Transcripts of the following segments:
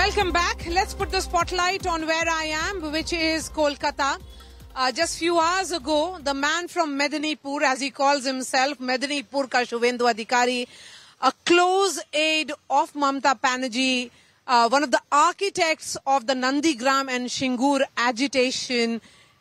Welcome back. Let's put the spotlight on where I am, which is Kolkata. Just few hours ago, the man from Medinipur, as he calls himself, Medinipur ka Shubhendu Adhikari, a close aide of Mamata Banerjee, one of the architects of the Nandigram and Shingur agitation,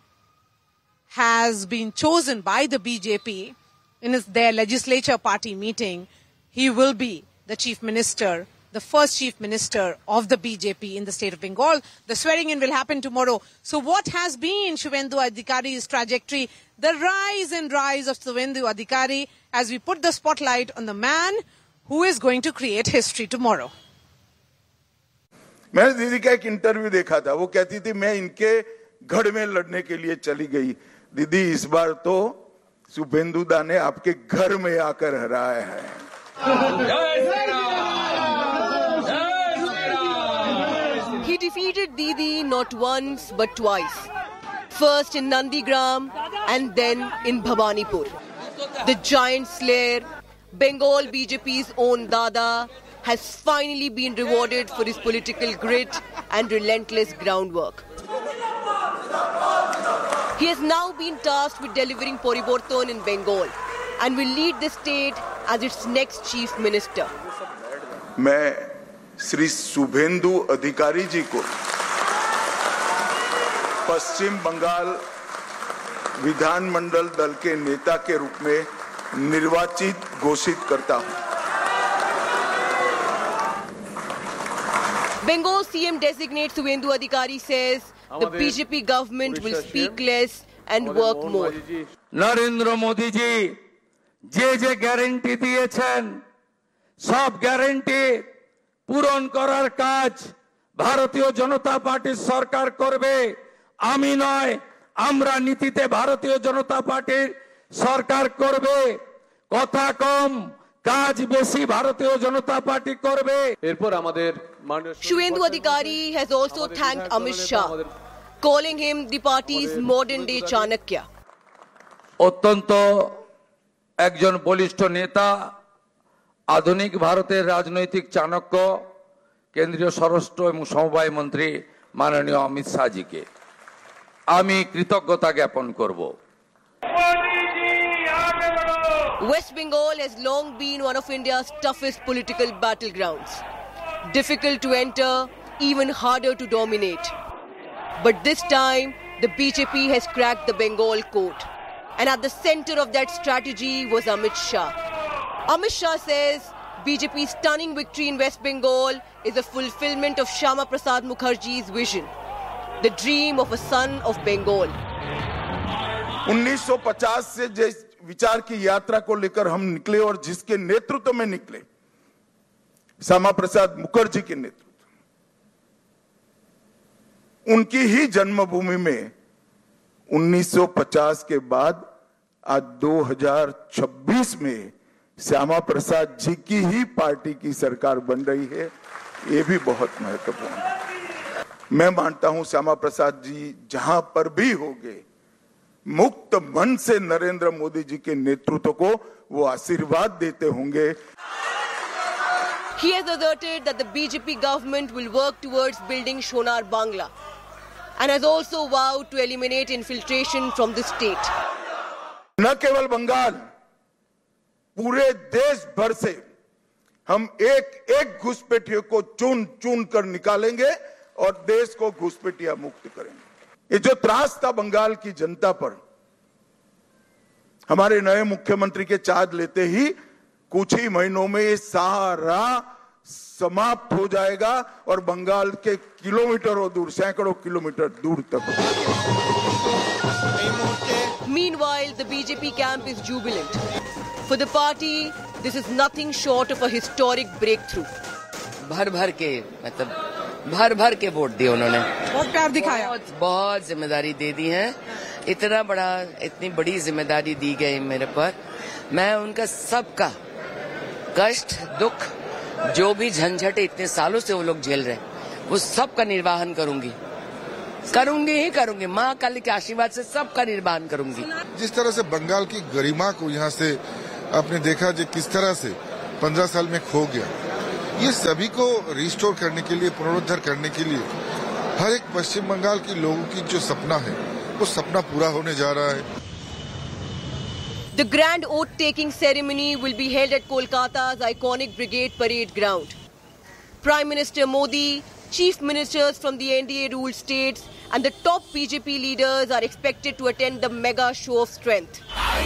has been chosen by the BJP in their legislature party meeting. He will be the chief minister, the first chief minister of the BJP in the state of Bengal. The swearing-in will happen tomorrow. So what has been Shubhendu Adhikari's trajectory? The rise and rise of Shubhendu Adhikari as we put the spotlight on the man who is going to create history tomorrow. मैंने दीदी का एक interview देखा था. वो कहती थी मैं इनके गढ़ में लड़ने के लिए चली गई. दीदी इस बार तो शुभेंदु दा ने आपके घर में आकर हराया है. He defeated Didi not once but twice. First in Nandigram and then in Bhawanipur. The giant slayer, Bengal BJP's own Dada, has finally been rewarded for his political grit and relentless groundwork. He has now been tasked with delivering Poriborton in Bengal and will lead the state as its next chief minister. मैं श्री शुभेंदु अधिकारी जी को पश्चिम बंगाल विधानमंडल दल के नेता के रूप में निर्वाचित घोषित करता हूं. Bengal CM designate Shubhendu Adhikari says the BJP government will speak less and work more. Narendra Modi ji J guarantee দিয়েছেন সব গ্যারান্টি পূরণ করার কাজ ভারতীয় জনতা পার্টির সরকার করবে. আমি নয়, আমরা নীতিতে ভারতীয় জনতা পার্টির সরকার করবে. কথা কম কাজ বেশি ভারতীয় জনতা পার্টি করবে. এরপর আমাদের Shubhendu Adhikari has also thanked Amit Shah, calling him the party's modern day Chanakya. অত্যন্ত একজন বলিষ্ঠ নেতা, আধুনিক ভারতের রাজনৈতিক চাণক্য, কেন্দ্রীয় স্বরাষ্ট্র এবং সমবায় মন্ত্রী মাননীয় অমিত শাহজিকে আমি কৃতজ্ঞতা জ্ঞাপন করব. West Bengal has long been one of India's toughest political battlegrounds. Difficult to enter, even harder to dominate. But this time, the BJP has cracked the Bengal code. And at the center of that strategy was Amit Shah. Amit Shah says BJP's stunning victory in West Bengal is a fulfillment of Shyama Prasad Mukherjee's vision, the dream of a son of Bengal. 1950 से जिस विचार की यात्रा को लेकर हम निकले और जिसके नेतृत्व में निकले, श्यामा प्रसाद मुखर्जी के नेतृत्व, उनकी ही जन्मभूमि में 1950 के बाद आज 2026 में श्यामा प्रसाद जी की ही पार्टी की सरकार बन रही है. ये भी बहुत महत्वपूर्ण है. मैं मानता हूं श्यामा प्रसाद जी जहां पर भी होंगे, मुक्त मन से नरेंद्र मोदी जी के नेतृत्व को वो आशीर्वाद देते होंगे. He has asserted that the BJP government will work towards building Sonar Bangla and has also vowed to eliminate infiltration from the state. न केवल बंगाल, पूरे देश भर से हम एक घुसपैठियों को चुन कर निकालेंगे और देश को घुसपैठिया मुक्त करेंगे. ये जो त्रास था बंगाल की जनता पर, हमारे नए मुख्यमंत्री के चार्ज लेते ही कुछ ही महीनों में ये सारा समाप्त हो जाएगा और बंगाल के किलोमीटरों दूर, सैकड़ों किलोमीटर दूर तक. Meanwhile, the BJP camp is jubilant. For the party, this is nothing short of a historic breakthrough. भर भर के वोट दिए उन्होंने. बहुत प्यार दिखाया. बहुत जिम्मेदारी दे दी है. इतनी बड़ी जिम्मेदारी दी गई मेरे पर. मैं उनका सबका कष्ट, दुख, जो भी झंझट इतने सालों से वो लोग झेल रहे हैं, वो सबका निर्वाहन करूंगी. माँ काली के आशीर्वाद से सबका निर्माण करूंगी. जिस तरह से बंगाल की गरिमा को यहाँ से आपने देखा जो किस तरह से 15 साल में खो गया, ये सभी को रिस्टोर करने के लिए, पुनरुद्धार करने के लिए हर एक पश्चिम बंगाल के लोगों की जो सपना है वो सपना पूरा होने जा रहा है। The grand oath-taking ceremony will be held at Kolkata's iconic Brigade Parade Ground. Prime Minister Modi, chief ministers from the NDA-ruled states and the top BJP leaders are expected to attend the mega show of strength.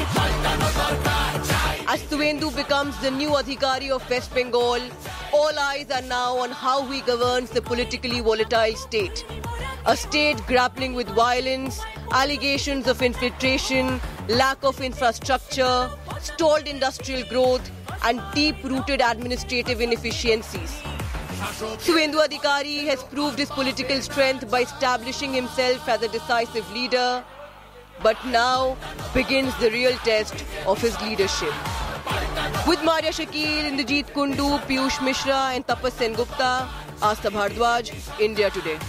As Subhendu becomes the new Adhikari of West Bengal, all eyes are now on how he governs the politically volatile state. A state grappling with violence, allegations of infiltration, lack of infrastructure, stalled industrial growth, and deep-rooted administrative inefficiencies. Subhendu Adhikari has proved his political strength by establishing himself as a decisive leader, but now begins the real test of his leadership. With Maria Shakil, Indrajit Kundu, Piyush Mishra and Tapas Sengupta, Astha Bhardwaj, India Today.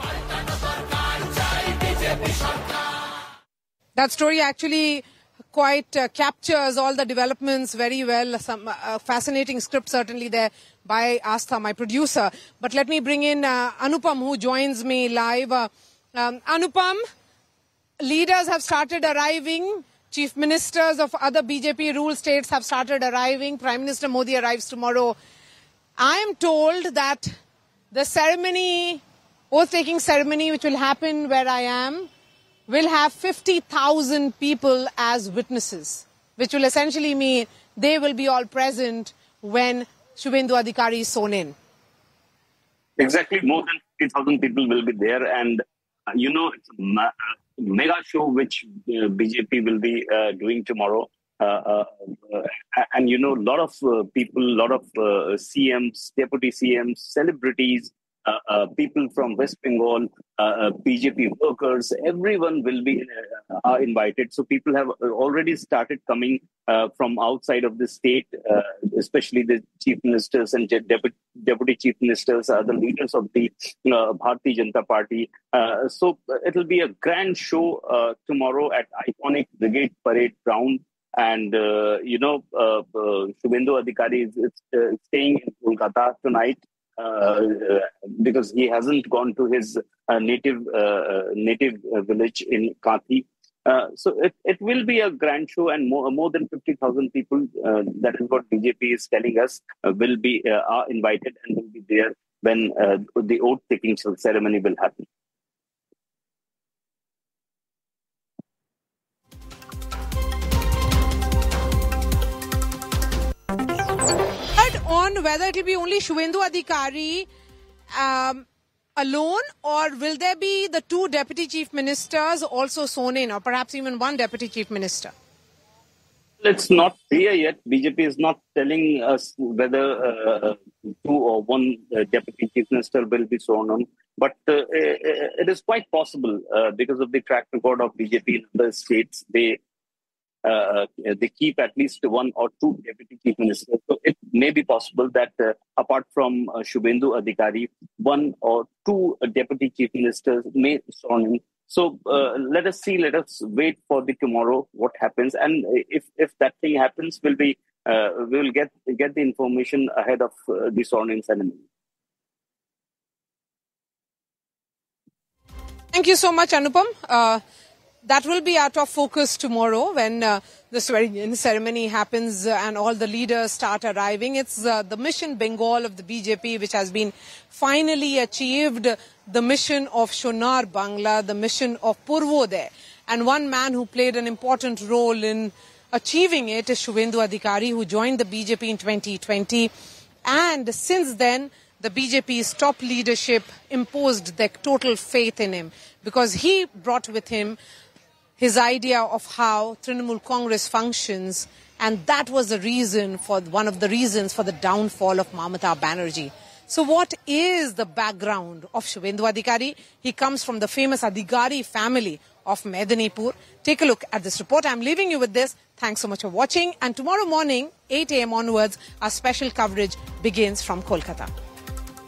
That story actually quite captures all the developments very well. Some fascinating script certainly there by Astha, my producer. But let me bring in Anupam, who joins me live. Anupam, leaders have started arriving. Chief ministers of other BJP-ruled states have started arriving. Prime Minister Modi arrives tomorrow. I am told that the ceremony, oath-taking ceremony, which will happen where I am, will have 50,000 people as witnesses, which will essentially mean they will be all present when Subhendu Adhikari is sworn in. Exactly, more than 50,000 people will be there, and it's a mega show which BJP will be doing tomorrow. And a lot of people, a lot of CMs, deputy CMs, celebrities, people from West Bengal, BJP workers, everyone will be are invited. So people have already started coming from outside of the state, especially the chief ministers and deputy chief ministers, the leaders of the Bharatiya Janata Party. So it will be a grand show tomorrow at iconic Brigade Parade Ground. And, Subhendu Adhikari is staying in Kolkata tonight. Because he hasn't gone to his native village in Kathi. So it will be a grand show, and more than 50,000 people, that is what BJP is telling us, will be are invited and will be there when the oath-taking ceremony will happen. On whether it will be only Subhendu Adhikari alone, or will there be the two deputy chief ministers also sworn in, or perhaps even one deputy chief minister? It's not clear yet. BJP is not telling us whether two or one deputy chief minister will be sworn in. But it is quite possible because of the track record of BJP in other states. They keep at least one or two deputy chief ministers. So it may be possible that apart from Subhendu Adhikari, one or two deputy chief ministers may sworn in. So let us see, let us wait for the tomorrow what happens. And if that thing happens, we will get the information ahead of the sworn-in ceremony. Thank you so much, Anupam. That will be out of focus tomorrow when the swearing-in ceremony happens and all the leaders start arriving. It's the mission Bengal of the BJP which has been finally achieved, the mission of Sonar Bangla, the mission of Purvodaya. And one man who played an important role in achieving it is Subhendu Adhikari, who joined the BJP in 2020. And since then, the BJP's top leadership imposed their total faith in him because he brought with him his idea of how Trinamool Congress functions, and that was the reason for one of the reasons for the downfall of Mamata Banerjee. So what is the background of Subhendu Adhikari? He comes from the famous Adhikari family of Medinipur. Take a look at this report. I'm leaving you with this. Thanks so much for watching. And tomorrow morning, 8 a.m. onwards, our special coverage begins from Kolkata.